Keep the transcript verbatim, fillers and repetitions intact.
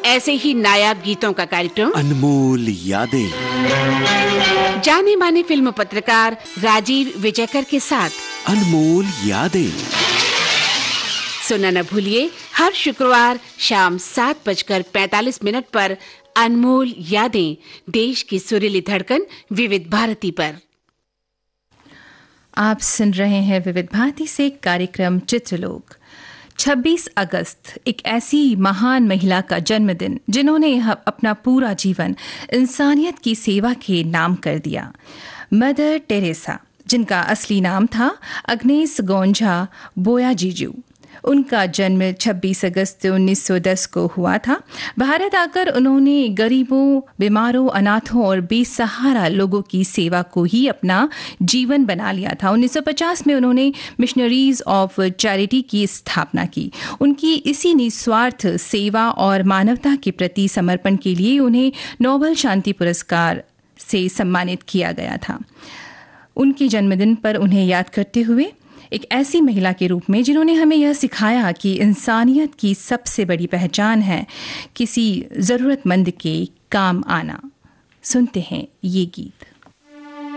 ऐसे ही नायाब गीतों का कार्यक्रम अनमोल यादें, जाने माने फिल्म पत्रकार राजीव विजयकर के साथ अनमोल यादें सुनना न भूलिए हर शुक्रवार शाम सात बजकर पैंतालीस मिनट पर अनमोल यादें, देश की सुरीली धड़कन विविध भारती पर। आप सुन रहे हैं विविध भारती से कार्यक्रम चित्रलोक। छब्बीस अगस्त एक ऐसी महान महिला का जन्मदिन जिन्होंने अपना पूरा जीवन इंसानियत की सेवा के नाम कर दिया। मदर टेरेसा, जिनका असली नाम था अग्नेस गोंझा बोयाजीजू। उनका जन्म छब्बीस अगस्त उन्नीस सौ दस को हुआ था। भारत आकर उन्होंने गरीबों, बीमारों, अनाथों और बेसहारा लोगों की सेवा को ही अपना जीवन बना लिया था। उन्नीस सौ पचास में उन्होंने मिशनरीज ऑफ चैरिटी की स्थापना की। उनकी इसी निस्वार्थ सेवा और मानवता के प्रति समर्पण के लिए उन्हें नोबेल शांति पुरस्कार से सम्मानित किया गया था। उनके जन्मदिन पर उन्हें याद करते हुए एक ऐसी महिला के रूप में जिन्होंने हमें यह सिखाया कि इंसानियत की सबसे बड़ी पहचान है किसी ज़रूरतमंद के काम आना, सुनते हैं ये गीत।